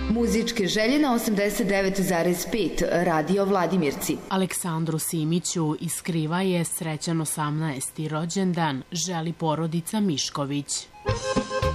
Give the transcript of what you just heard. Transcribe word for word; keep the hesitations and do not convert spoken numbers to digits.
Muzičke želje na osamdeset devet zarez pet Radio Vladimirci. Aleksandru Simiću iz Kriva je srećan osamnaesti rođendan, želi porodica Mišković.